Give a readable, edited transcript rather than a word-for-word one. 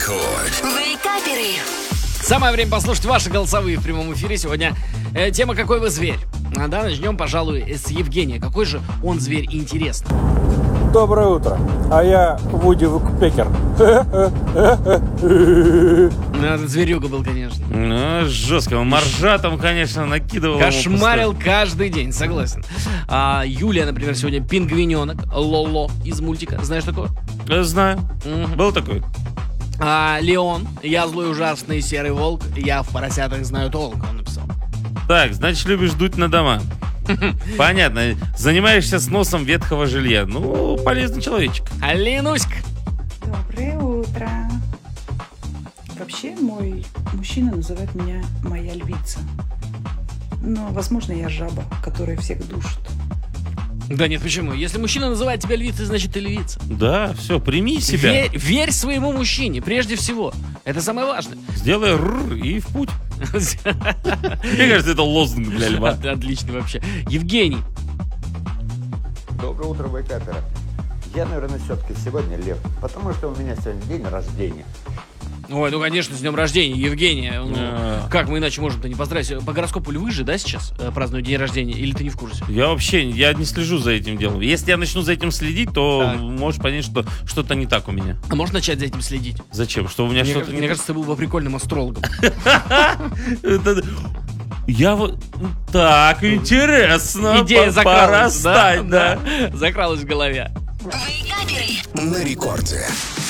Рекорд. Вейкаперы. Самое время послушать ваши голосовые в прямом эфире. Сегодня тема «Какой вы зверь?». Да, начнем, пожалуй, с Евгения. Какой же он зверь интересный? Доброе утро. А я Вуди Вукпекер. Этот зверюга был, конечно. Ну, жестко. Он моржа там, конечно, накидывал. Кошмарил каждый день, согласен. Юлия, например, сегодня пингвиненок Лоло из мультика. Знаешь такого? Знаю. Был такой. Леон, я злой ужасный серый волк, я в поросятах знаю толк, он написал. Так, значит, любишь дуть на дома. Понятно. Занимаешься сносом ветхого жилья. Ну, полезный человечек. Алинуська. Доброе утро. Вообще, мой мужчина называет меня моя львица. Но, возможно, я жаба, которая всех душит. Да нет, почему? Если мужчина называет тебя львицей, значит ты львица. Да, все, прими себя. Верь своему мужчине, прежде всего. Это самое важное. Сделай р и в путь. Мне кажется, это лозунг для льва. Отлично вообще. Евгений. Доброе утро, вейкаперы. Я, наверное, все-таки сегодня лев, потому что у меня сегодня день рождения. Ой, ну конечно, с днем рождения, Евгения. Как мы иначе можем-то не поздравить? По гороскопу львы же, да, сейчас празднуют день рождения? Или ты не в курсе? Я не слежу за этим делом. Если я начну за этим следить, то можешь понять, что что-то не так у меня. А можно начать за этим следить? Зачем? Что у меня что-то не Мне кажется, ты был бы прикольным астрологом. Я вот... Так, интересно. Идея Пора закралась, стать, да? Закралась в голове. Вейкаперы. На рекорде.